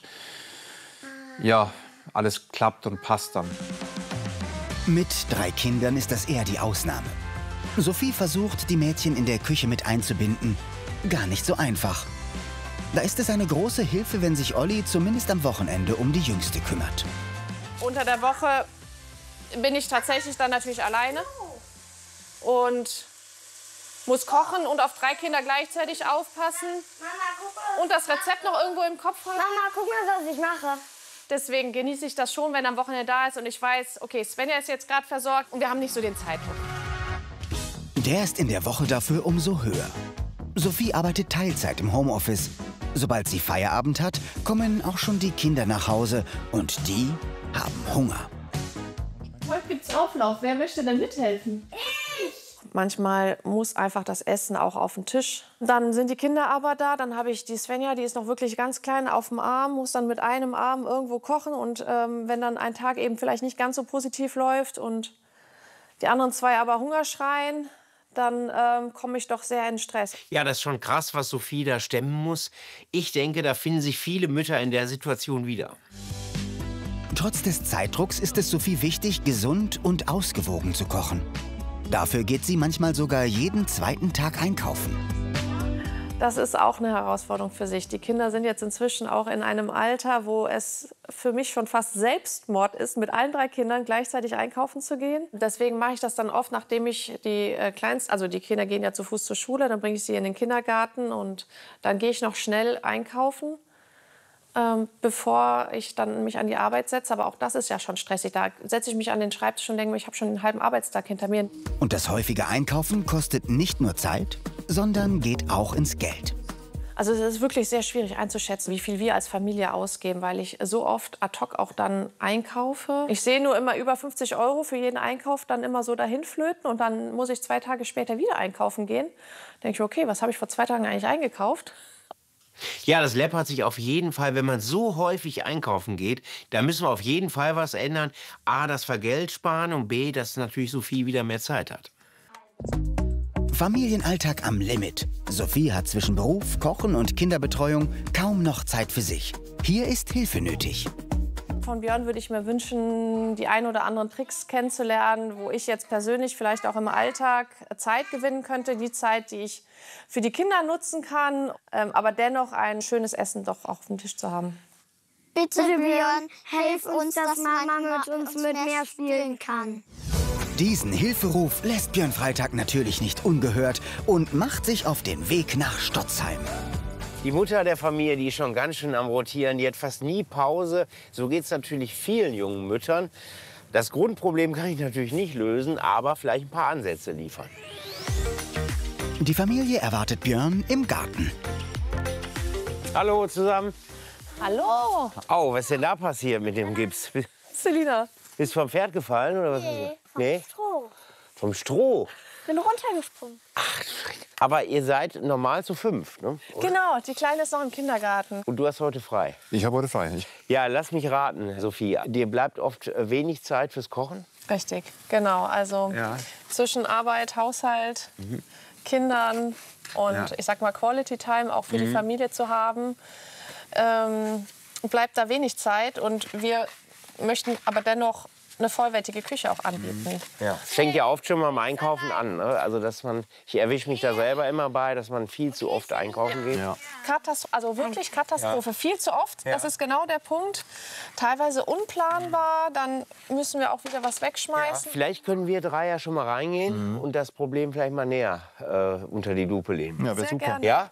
alles klappt und passt dann. Mit 3 Kindern ist das eher die Ausnahme. Sophie versucht, die Mädchen in der Küche mit einzubinden. Gar nicht so einfach. Da ist es eine große Hilfe, wenn sich Olli zumindest am Wochenende um die Jüngste kümmert. Unter der Woche bin ich tatsächlich dann natürlich alleine und muss kochen und auf 3 Kinder gleichzeitig aufpassen. Mama, guck mal. Und das Rezept noch irgendwo im Kopf haben. Mama, guck mal, was ich mache. Deswegen genieße ich das schon, wenn am Wochenende da ist und ich weiß, okay, Svenja ist jetzt gerade versorgt und wir haben nicht so den Zeitdruck. Der ist in der Woche dafür umso höher. Sophie arbeitet Teilzeit im Homeoffice. Sobald sie Feierabend hat, kommen auch schon die Kinder nach Hause und die haben Hunger. Heute gibt's Auflauf. Wer möchte denn mithelfen? Manchmal muss einfach das Essen auch auf den Tisch. Dann sind die Kinder aber da. Dann habe ich die Svenja, die ist noch wirklich ganz klein, auf dem Arm, muss dann mit einem Arm irgendwo kochen. Und wenn dann ein Tag eben vielleicht nicht ganz so positiv läuft und die anderen zwei aber Hunger schreien, dann komme ich doch sehr in Stress. Ja, das ist schon krass, was Sophie da stemmen muss. Ich denke, da finden sich viele Mütter in der Situation wieder. Trotz des Zeitdrucks ist es Sophie wichtig, gesund und ausgewogen zu kochen. Dafür geht sie manchmal sogar jeden zweiten Tag einkaufen. Das ist auch eine Herausforderung für sich. Die Kinder sind jetzt inzwischen auch in einem Alter, wo es für mich schon fast Selbstmord ist, mit allen 3 Kindern gleichzeitig einkaufen zu gehen. Deswegen mache ich das dann oft, nachdem ich die Kleinsten, also die Kinder gehen ja zu Fuß zur Schule, dann bringe ich sie in den Kindergarten und dann gehe ich noch schnell einkaufen, bevor ich dann mich an die Arbeit setze. Aber auch das ist ja schon stressig. Da setze ich mich an den Schreibtisch und denke mir, ich habe schon einen halben Arbeitstag hinter mir. Und das häufige Einkaufen kostet nicht nur Zeit, sondern geht auch ins Geld. Also es ist wirklich sehr schwierig einzuschätzen, wie viel wir als Familie ausgeben, weil ich so oft ad hoc auch dann einkaufe. Ich sehe nur immer über 50 € für jeden Einkauf dann immer so dahin flöten und dann muss ich 2 Tage später wieder einkaufen gehen. Denke ich, okay, was habe ich vor 2 Tagen eigentlich eingekauft? Ja, das läppert sich auf jeden Fall, wenn man so häufig einkaufen geht. Da müssen wir auf jeden Fall was ändern. A, dass wir Geld sparen und B, dass natürlich Sophie wieder mehr Zeit hat. Familienalltag am Limit. Sophie hat zwischen Beruf, Kochen und Kinderbetreuung kaum noch Zeit für sich. Hier ist Hilfe nötig. Von Björn würde ich mir wünschen, die ein oder anderen Tricks kennenzulernen, wo ich jetzt persönlich vielleicht auch im Alltag Zeit gewinnen könnte. Die Zeit, die ich für die Kinder nutzen kann, aber dennoch ein schönes Essen doch auch auf dem Tisch zu haben. Bitte, Björn, hilf uns, dass Mama mit uns mehr spielen kann. Diesen Hilferuf lässt Björn Freitag natürlich nicht ungehört und macht sich auf den Weg nach Stotzheim. Die Mutter der Familie, die ist schon ganz schön am Rotieren, die hat fast nie Pause. So geht es natürlich vielen jungen Müttern. Das Grundproblem kann ich natürlich nicht lösen, aber vielleicht ein paar Ansätze liefern. Die Familie erwartet Björn im Garten. Hallo zusammen. Hallo. Oh, was ist denn da passiert mit dem Gips? Selina. Bist du vom Pferd gefallen oder was? Nee, vom Stroh. Vom Stroh? Bin runtergesprungen. Aber ihr seid normal zu 5, ne? Genau, die Kleine ist noch im Kindergarten. Und du hast heute frei? Ich habe heute frei. Ja, lass mich raten, Sophie. Dir bleibt oft wenig Zeit fürs Kochen? Richtig, genau. Also zwischen Arbeit, Haushalt, Kindern und ich sag mal Quality Time auch für die Familie zu haben, bleibt da wenig Zeit. Und wir möchten aber dennoch eine vollwertige Küche auch anbieten. Ja. Fängt ja oft schon mal beim Einkaufen an. Ne? Also dass man, ich erwische mich da selber immer bei, dass man viel zu oft einkaufen geht. Ja. Also wirklich Katastrophe. Ja. Viel zu oft, das ist genau der Punkt. Teilweise unplanbar, dann müssen wir auch wieder was wegschmeißen. Ja. Vielleicht können wir 3 ja schon mal reingehen und das Problem vielleicht mal näher unter die Lupe nehmen. Ja, wäre super. Gerne. Ja?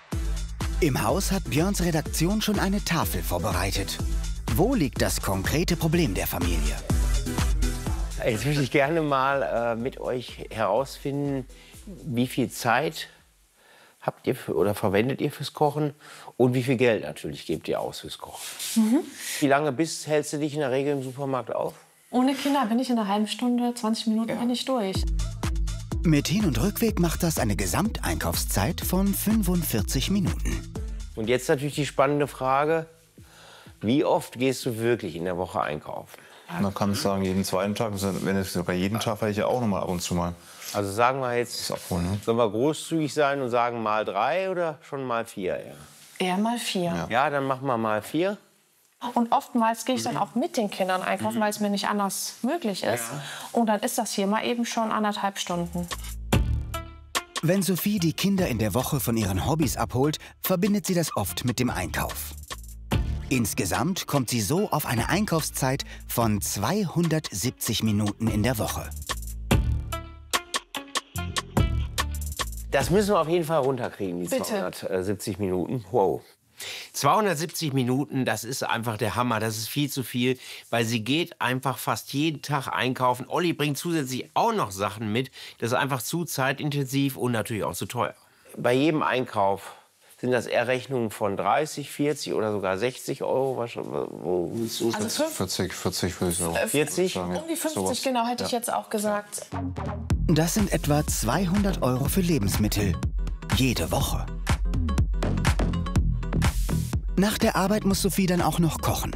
Im Haus hat Björns Redaktion schon eine Tafel vorbereitet. Wo liegt das konkrete Problem der Familie? Jetzt möchte ich gerne mal mit euch herausfinden, wie viel Zeit habt ihr oder verwendet ihr fürs Kochen und wie viel Geld natürlich gebt ihr aus fürs Kochen. Wie lange hältst du dich in der Regel im Supermarkt auf? Ohne Kinder bin ich in einer halben Stunde, 20 Minuten bin ich durch. Mit Hin- und Rückweg macht das eine Gesamteinkaufszeit von 45 Minuten. Und jetzt natürlich die spannende Frage, wie oft gehst du wirklich in der Woche einkaufen? Man kann sagen, jeden zweiten Tag, wenn es sogar jeden Tag, weil ich ja auch noch mal ab und zu mal. Also sagen wir jetzt, abholen, ne? Sollen wir großzügig sein und sagen mal 3 oder schon mal 4? Eher mal 4. Ja, dann machen wir mal 4. Und oftmals gehe ich dann auch mit den Kindern einkaufen, weil es mir nicht anders möglich ist. Und dann ist das hier mal eben schon 1,5 Stunden. Wenn Sophie die Kinder in der Woche von ihren Hobbys abholt, verbindet sie das oft mit dem Einkauf. Insgesamt kommt sie so auf eine Einkaufszeit von 270 Minuten in der Woche. Das müssen wir auf jeden Fall runterkriegen, die Bitte. 270 Minuten. Wow. 270 Minuten, das ist einfach der Hammer. Das ist viel zu viel, weil sie geht einfach fast jeden Tag einkaufen. Olli bringt zusätzlich auch noch Sachen mit. Das ist einfach zu zeitintensiv und natürlich auch zu teuer. Bei jedem Einkauf Sind das eher Rechnungen von 30, 40 oder sogar 60 Euro? Wo willst du Also 40 würde ich sagen. 40? sagen, ja. Um die 50, Sowas. genau, hätte ich Ja. jetzt auch gesagt. Das sind etwa 200 Euro für Lebensmittel. Jede Woche. Nach der Arbeit muss Sophie dann auch noch kochen.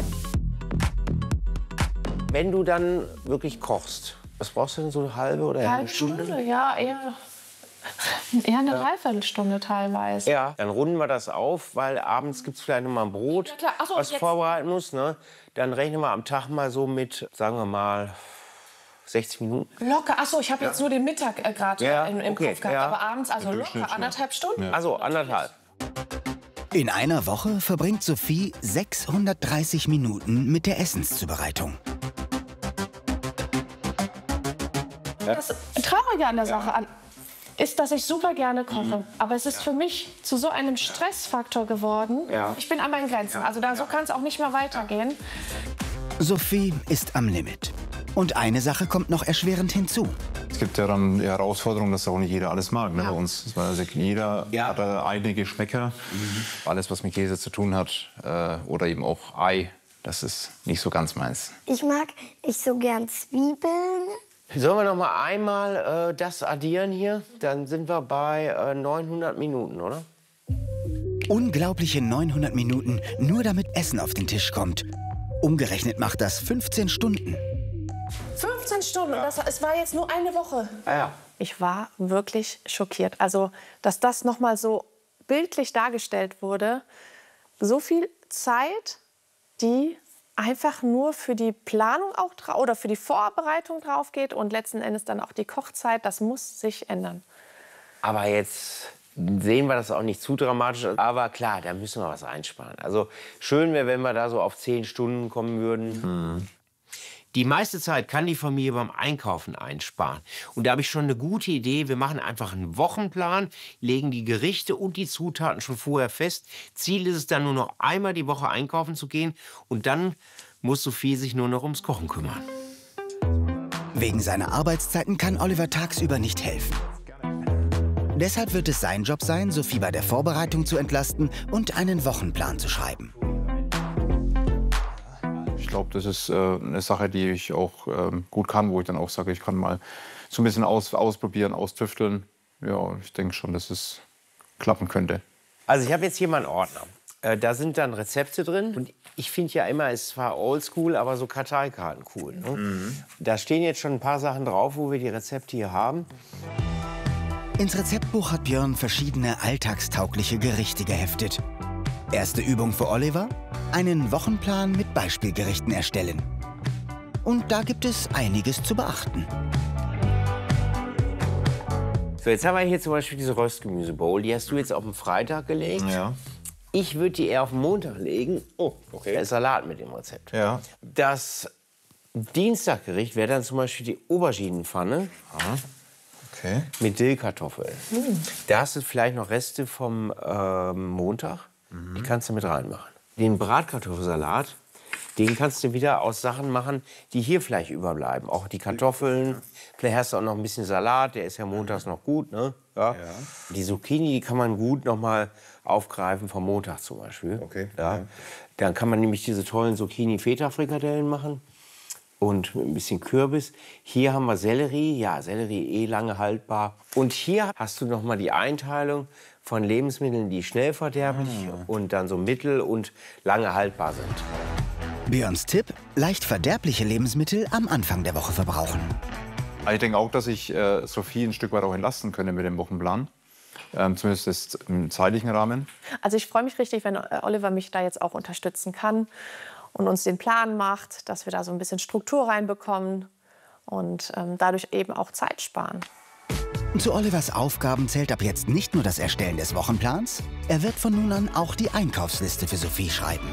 Wenn du dann wirklich kochst, was brauchst du denn, so eine halbe oder eine Halbe Stunde, ja, eher eine Dreiviertelstunde teilweise. Ja, dann runden wir das auf, weil abends gibt es vielleicht noch mal ein Brot, Ja, klar. Ach so, was jetzt- vorbereiten muss. Ne? Dann rechnen wir am Tag mal so mit, sagen wir mal, 60 Minuten. Locker, achso, ich habe jetzt nur den Mittag gerade Ja, im okay, Kopf gehabt, ja. aber abends, also locker 1,5 Stunden. Also 1,5. In einer Woche verbringt Sophie 630 Minuten mit der Essenszubereitung. Das Traurige an der Sache ist, dass ich super gerne koche. Aber es ist für mich zu so einem Stressfaktor geworden. Ja. Ich bin an meinen Grenzen. Also so kann es auch nicht mehr weitergehen. Sophie ist am Limit. Und eine Sache kommt noch erschwerend hinzu. Es gibt ja dann die Herausforderung, dass auch nicht jeder alles mag. Ne? Bei uns, also jeder hat eigene Geschmäcker. Alles, was mit Käse zu tun hat oder eben auch Ei, das ist nicht so ganz meins. Ich mag nicht so gern Zwiebeln. Sollen wir noch mal einmal das addieren hier? Dann sind wir bei 900 Minuten, oder? Unglaubliche 900 Minuten, nur damit Essen auf den Tisch kommt. Umgerechnet macht das 15 Stunden. 15 Stunden, es war jetzt nur eine Woche. Ja. Ich war wirklich schockiert. Also, dass das noch mal so bildlich dargestellt wurde. So viel Zeit, die einfach nur für die Planung auch oder für die Vorbereitung drauf geht und letzten Endes dann auch die Kochzeit, das muss sich ändern. Aber jetzt sehen wir das auch nicht zu dramatisch. Aber klar, da müssen wir was einsparen. Also schön wäre, wenn wir da so auf 10 Stunden kommen würden. Die meiste Zeit kann die Familie beim Einkaufen einsparen. Und da habe ich schon eine gute Idee. Wir machen einfach einen Wochenplan, legen die Gerichte und die Zutaten schon vorher fest. Ziel ist es dann nur noch einmal die Woche einkaufen zu gehen. Und dann muss Sophie sich nur noch ums Kochen kümmern. Wegen seiner Arbeitszeiten kann Oliver tagsüber nicht helfen. Deshalb wird es sein Job sein, Sophie bei der Vorbereitung zu entlasten und einen Wochenplan zu schreiben. Ich glaube, das ist eine Sache, die ich auch gut kann, wo ich dann auch sage, ich kann mal so ein bisschen ausprobieren, austüfteln. Ja, und ich denke schon, dass es klappen könnte. Also ich habe jetzt hier mal einen Ordner. Da sind dann Rezepte drin. Und ich finde ja immer, es ist zwar oldschool, aber so Karteikarten cool. Ne? Da stehen jetzt schon ein paar Sachen drauf, wo wir die Rezepte hier haben. Ins Rezeptbuch hat Björn verschiedene alltagstaugliche Gerichte geheftet. Erste Übung für Oliver: einen Wochenplan mit Beispielgerichten erstellen. Und da gibt es einiges zu beachten. So, jetzt haben wir hier zum Beispiel diese Röstgemüsebowl. Die hast du jetzt auf den Freitag gelegt. Ja. Ich würde die eher auf den Montag legen. Oh, okay. Da ist Salat mit dem Rezept. Ja. Das Dienstaggericht wäre dann zum Beispiel die Auberginenpfanne. Okay. Mit Dillkartoffeln. Da hast du vielleicht noch Reste vom Montag. Die kannst du mit reinmachen. Den Bratkartoffelsalat, den kannst du wieder aus Sachen machen, die hier vielleicht überbleiben. Auch die Kartoffeln. Vielleicht hast du auch noch ein bisschen Salat, der ist ja montags noch gut. Ne? Ja. Die Zucchini, die kann man gut noch mal aufgreifen vom Montag zum Beispiel. Okay. Ja. Dann kann man nämlich diese tollen Zucchini-Feta-Frikadellen machen. Und mit ein bisschen Kürbis. Hier haben wir Sellerie. Ja, Sellerie lange haltbar. Und hier hast du noch mal die Einteilung von Lebensmitteln, die schnell verderblich und dann so mittel und lange haltbar sind. Björns Tipp: leicht verderbliche Lebensmittel am Anfang der Woche verbrauchen. Ich denke auch, dass ich Sophie ein Stück weit auch entlasten könnte mit dem Wochenplan. Zumindest im zeitlichen Rahmen. Also ich freue mich richtig, wenn Oliver mich da jetzt auch unterstützen kann und uns den Plan macht, dass wir da so ein bisschen Struktur reinbekommen und dadurch eben auch Zeit sparen. Zu Olivers Aufgaben zählt ab jetzt nicht nur das Erstellen des Wochenplans, er wird von nun an auch die Einkaufsliste für Sophie schreiben.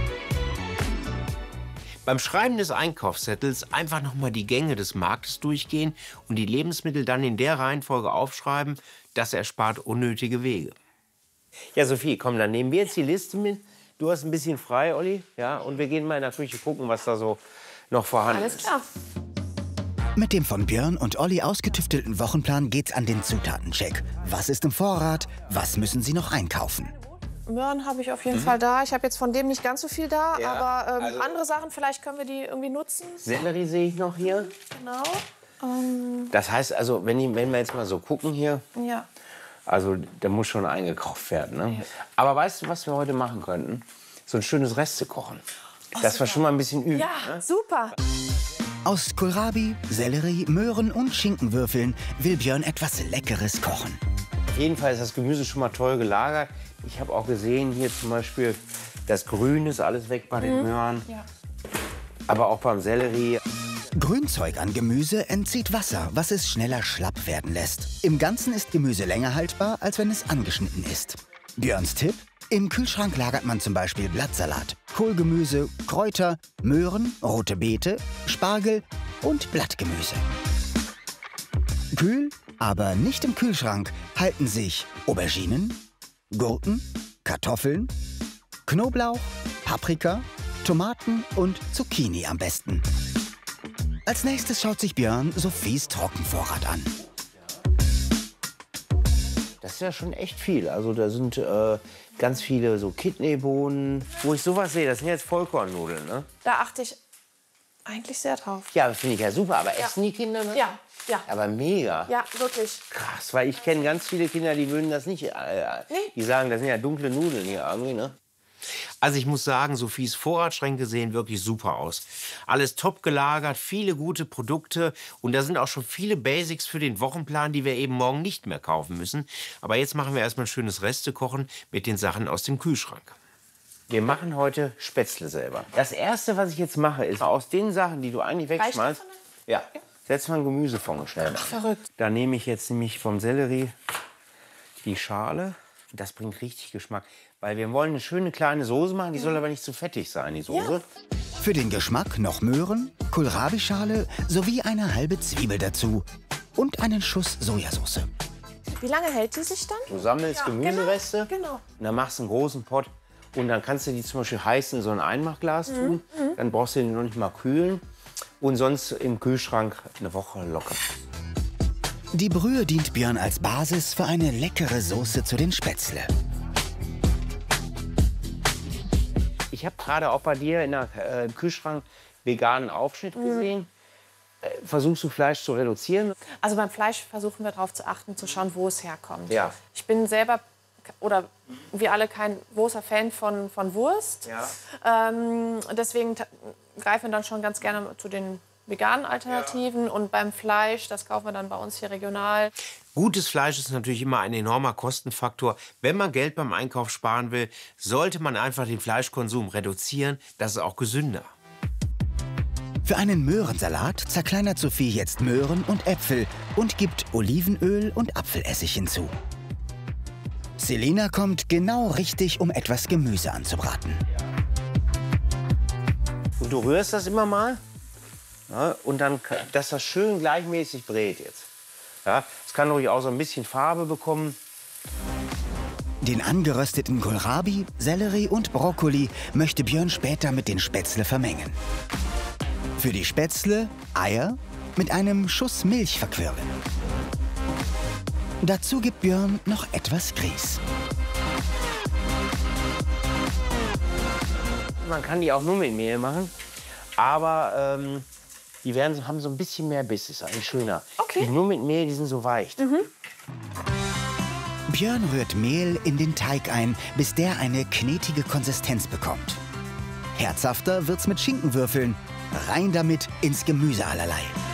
Beim Schreiben des Einkaufszettels einfach noch mal die Gänge des Marktes durchgehen und die Lebensmittel dann in der Reihenfolge aufschreiben. Das erspart unnötige Wege. Ja, Sophie, komm, dann nehmen wir jetzt die Liste mit. Du hast ein bisschen frei, Olli. Ja, und wir gehen mal in der Küche gucken, was da so noch vorhanden ist. Alles klar. Mit dem von Björn und Olli ausgetüftelten Wochenplan geht's an den Zutatencheck. Was ist im Vorrat? Was müssen sie noch einkaufen? Möhren habe ich auf jeden Fall da. Ich habe jetzt von dem nicht ganz so viel da, Ja, aber also andere Sachen, vielleicht können wir die irgendwie nutzen. Sellerie sehe ich noch hier. Genau. Das heißt also, wenn wir jetzt mal so gucken hier, Ja. also da muss schon eingekauft werden. Ne? Aber weißt du, was wir heute machen könnten? So ein schönes Restekochen. Dass wir schon mal ein bisschen üben. Ja, Ne? super. Aus Kohlrabi, Sellerie, Möhren und Schinkenwürfeln will Björn etwas Leckeres kochen. Auf jeden Fall ist das Gemüse schon mal toll gelagert. Ich habe auch gesehen, hier zum Beispiel, das Grün ist alles weg bei den Möhren. Ja. Aber auch beim Sellerie. Grünzeug an Gemüse entzieht Wasser, was es schneller schlapp werden lässt. Im Ganzen ist Gemüse länger haltbar, als wenn es angeschnitten ist. Björns Tipp? Im Kühlschrank lagert man zum Beispiel Blattsalat, Kohlgemüse, Kräuter, Möhren, rote Beete, Spargel und Blattgemüse. Kühl, aber nicht im Kühlschrank, halten sich Auberginen, Gurken, Kartoffeln, Knoblauch, Paprika, Tomaten und Zucchini am besten. Als nächstes schaut sich Björn Sophies Trockenvorrat an. Das ist ja schon echt viel. Also da sind ganz viele so Kidneybohnen. Wo ich sowas sehe, das sind jetzt Vollkornnudeln, ne? Da achte ich eigentlich sehr drauf. Ja, finde ich ja super. Aber essen die Kinder das? Ja, ja. Aber mega. Ja, wirklich. Krass, weil ich kenne ganz viele Kinder, die würden das nicht. Die sagen, das sind ja dunkle Nudeln hier irgendwie, ne? Also ich muss sagen, Sophies Vorratsschränke sehen wirklich super aus. Alles top gelagert, viele gute Produkte und da sind auch schon viele Basics für den Wochenplan, die wir eben morgen nicht mehr kaufen müssen. Aber jetzt machen wir erstmal ein schönes Restekochen mit den Sachen aus dem Kühlschrank. Wir machen heute Spätzle selber. Das Erste, was ich jetzt mache, ist aus den Sachen, die du eigentlich wegschmeißt, ja, setz mal ein Gemüsefond schnell. Ach, verrückt. Da nehme ich jetzt nämlich vom Sellerie die Schale. Das bringt richtig Geschmack. Weil wir wollen eine schöne kleine Soße machen, die soll aber nicht zu fettig sein, die Soße. Ja. Für den Geschmack noch Möhren, Kohlrabi-Schale sowie eine halbe Zwiebel dazu und einen Schuss Sojasauce. Wie lange hält die sich dann? Du sammelst Gemüsereste Genau. und dann machst du einen großen Pott und dann kannst du die zum Beispiel heiß in so ein Einmachglas tun. Dann brauchst du den noch nicht mal kühlen und sonst im Kühlschrank eine Woche locker. Die Brühe dient Björn als Basis für eine leckere Soße zu den Spätzle. Ich habe gerade auch bei dir im Kühlschrank veganen Aufschnitt gesehen. Versuchst du Fleisch zu reduzieren? Also beim Fleisch versuchen wir darauf zu achten, zu schauen, wo es herkommt. Ja. Ich bin selber, oder wir alle, kein großer Fan von Wurst. Ja. Deswegen greifen wir dann schon ganz gerne zu den veganen Alternativen. Ja. Und beim Fleisch, das kaufen wir dann bei uns hier regional. Gutes Fleisch ist natürlich immer ein enormer Kostenfaktor. Wenn man Geld beim Einkauf sparen will, sollte man einfach den Fleischkonsum reduzieren. Das ist auch gesünder. Für einen Möhrensalat zerkleinert Sophie jetzt Möhren und Äpfel und gibt Olivenöl und Apfelessig hinzu. Selina kommt genau richtig, um etwas Gemüse anzubraten. Und du rührst das immer mal. Ja, und dann, dass das schön gleichmäßig brät jetzt. Ja, es kann ruhig auch so ein bisschen Farbe bekommen. Den angerösteten Kohlrabi, Sellerie und Brokkoli möchte Björn später mit den Spätzle vermengen. Für die Spätzle Eier mit einem Schuss Milch verquirlen. Dazu gibt Björn noch etwas Grieß. Man kann die auch nur mit Mehl machen, aber die haben so ein bisschen mehr Biss, ist eigentlich schöner. Okay. Die nur mit Mehl, die sind so weich. Björn rührt Mehl in den Teig ein, bis der eine knetige Konsistenz bekommt. Herzhafter wird's mit Schinkenwürfeln. Rein damit ins Gemüse allerlei.